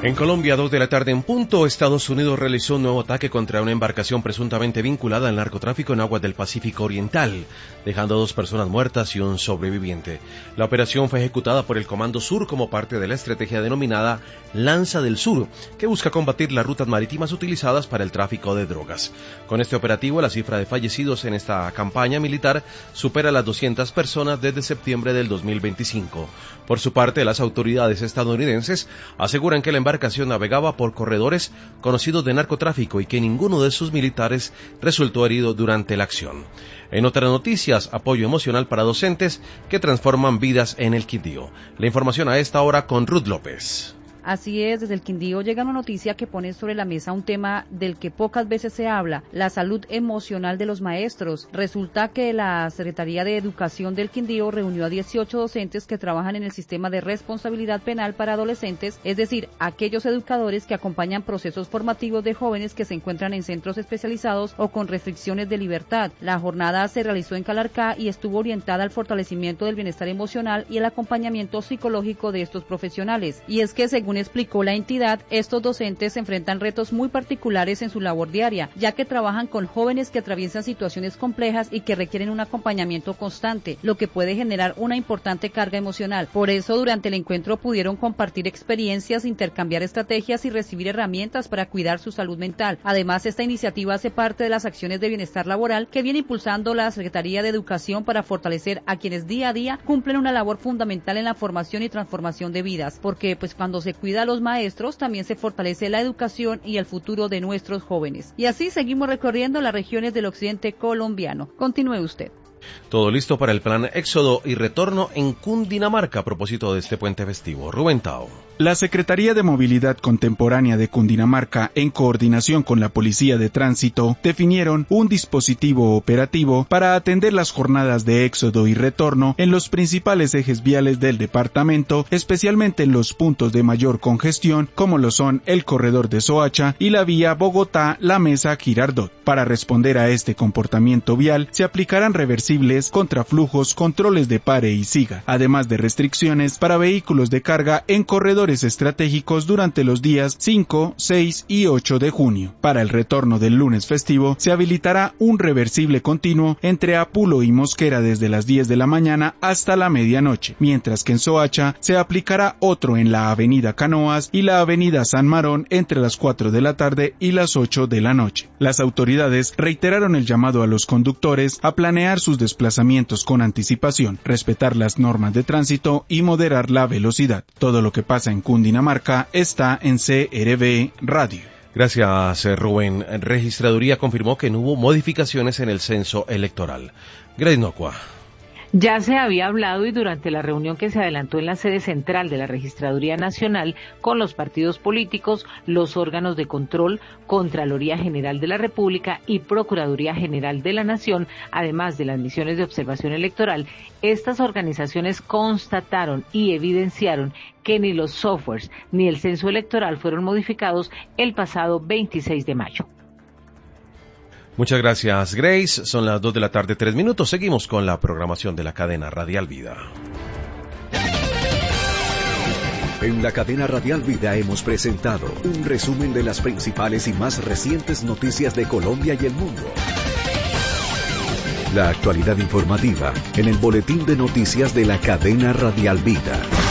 En Colombia, 2 de la tarde en punto, Estados Unidos realizó un nuevo ataque contra una embarcación presuntamente vinculada al narcotráfico en aguas del Pacífico Oriental, dejando 2 personas muertas y un sobreviviente. La operación fue ejecutada por el Comando Sur como parte de la estrategia denominada Lanza del Sur, que busca combatir las rutas marítimas utilizadas para el tráfico de drogas. Con este operativo, la cifra de fallecidos en esta campaña militar supera las 200 personas desde septiembre del 2025. Por su parte, las autoridades estadounidenses aseguran que la embarcación navegaba por corredores conocidos de narcotráfico y que ninguno de sus militares resultó herido durante la acción. En otras noticias, apoyo emocional para docentes que transforman vidas en el Quindío. La información a esta hora con Ruth López. Así es, desde el Quindío llega una noticia que pone sobre la mesa un tema del que pocas veces se habla, la salud emocional de los maestros. Resulta que la Secretaría de Educación del Quindío reunió a 18 docentes que trabajan en el sistema de responsabilidad penal para adolescentes, es decir, aquellos educadores que acompañan procesos formativos de jóvenes que se encuentran en centros especializados o con restricciones de libertad. La jornada se realizó en Calarcá y estuvo orientada al fortalecimiento del bienestar emocional y el acompañamiento psicológico de estos profesionales. Y es que, según explicó la entidad, estos docentes enfrentan retos muy particulares en su labor diaria, ya que trabajan con jóvenes que atraviesan situaciones complejas y que requieren un acompañamiento constante, lo que puede generar una importante carga emocional. Por eso, durante el encuentro pudieron compartir experiencias, intercambiar estrategias y recibir herramientas para cuidar su salud mental. Además, esta iniciativa hace parte de las acciones de bienestar laboral que viene impulsando la Secretaría de Educación para fortalecer a quienes día a día cumplen una labor fundamental en la formación y transformación de vidas, porque pues cuando se cuida a los maestros, también se fortalece la educación y el futuro de nuestros jóvenes. Y así seguimos recorriendo las regiones del occidente colombiano. Continúe usted. Todo listo para el plan Éxodo y Retorno en Cundinamarca a propósito de este puente festivo. Rubén Tao. La Secretaría de Movilidad Contemporánea de Cundinamarca, en coordinación con la Policía de Tránsito, definieron un dispositivo operativo para atender las jornadas de éxodo y retorno en los principales ejes viales del departamento, especialmente en los puntos de mayor congestión, como lo son el corredor de Soacha y la vía Bogotá-La Mesa-Girardot. Para responder a este comportamiento vial, se aplicarán reversibles, contraflujos, controles de pare y siga, además de restricciones para vehículos de carga en corredores estratégicos durante los días 5, 6 y 8 de junio. Para el retorno del lunes festivo, se habilitará un reversible continuo entre Apulo y Mosquera desde las 10 de la mañana hasta la medianoche, mientras que en Soacha se aplicará otro en la avenida Canoas y la avenida San Marón entre las 4 de la tarde y las 8 de la noche. Las autoridades reiteraron el llamado a los conductores a planear sus desplazamientos con anticipación, respetar las normas de tránsito y moderar la velocidad. Todo lo que pasa en Cundinamarca está en CRB Radio. Gracias, Rubén. Registraduría confirmó que no hubo modificaciones en el censo electoral. Grace Nocua. Ya se había hablado y durante la reunión que se adelantó en la sede central de la Registraduría Nacional con los partidos políticos, los órganos de control, Contraloría General de la República y Procuraduría General de la Nación, además de las misiones de observación electoral, estas organizaciones constataron y evidenciaron que ni los softwares ni el censo electoral fueron modificados el pasado 26 de mayo. Muchas gracias, Grace. Son las 2 de la tarde, 3 minutos. Seguimos con la programación de la cadena Radial Vida. En la cadena Radial Vida hemos presentado un resumen de las principales y más recientes noticias de Colombia y el mundo. La actualidad informativa en el boletín de noticias de la cadena Radial Vida.